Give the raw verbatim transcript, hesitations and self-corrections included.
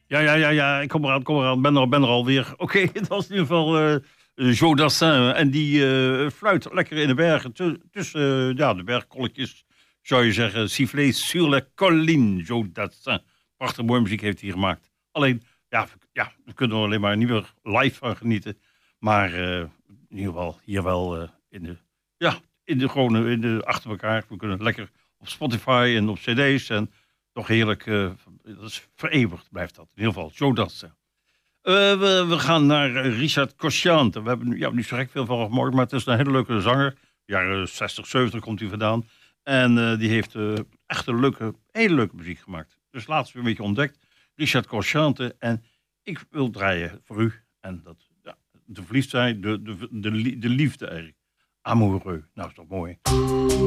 Ja, ja, ja, ja, ik kom eraan, kom eraan, ben er, ben er alweer. Oké, okay, het was in ieder geval uh, Joe Dassin. En die uh, fluit lekker in de bergen. T- tussen uh, ja, de bergkolletjes, zou je zeggen. Sifflé sur la colline, Joe Dassin. Prachtig mooie muziek heeft hij gemaakt. Alleen, ja, ja, we kunnen er alleen maar niet meer live van genieten. Maar uh, in ieder geval hier wel uh, in de, ja, in de gewone, in de, achter elkaar. We kunnen lekker op Spotify en op cd's en toch heerlijk, uh, dat is vereeuwigd blijft dat. In ieder geval, Joe Dassin. Uh, we, we gaan naar Richard Cosciante. We hebben ja, niet zo gek veel van gehoord, maar het is een hele leuke zanger. Jaren zestig, zeventig komt hij vandaan. En uh, die heeft uh, echt een leuke, hele leuke muziek gemaakt. Dus laatst weer een beetje ontdekt. Richard Cosciante. En ik wil draaien voor u. En dat, ja, de verliefdheid, de, de, de, de liefde eigenlijk. Amoureux. Nou, is toch mooi.